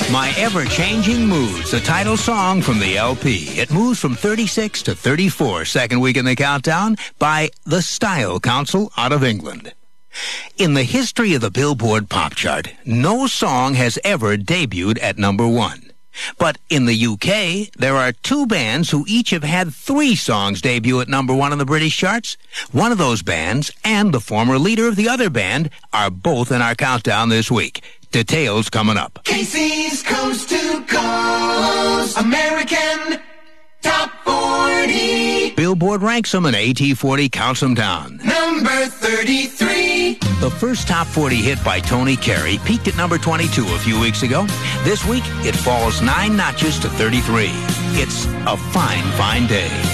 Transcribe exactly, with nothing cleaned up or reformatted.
My Ever-Changing Moods, the title song from the L P. It moves from thirty-six to thirty-four, second week in the countdown, by the Style Council out of England. In the history of the Billboard Pop Chart, no song has ever debuted at number one. But in the U K, there are two bands who each have had three songs debut at number one on the British charts. One of those bands and the former leader of the other band are both in our countdown this week. Details coming up. Casey's Coast to Coast American Top forty. Billboard ranks them and A T forty counts them down. Number thirty-three. The first top forty hit by Tony Carey peaked at number twenty-two a few weeks ago. This week, it falls nine notches to thirty-three. It's A Fine, Fine Day.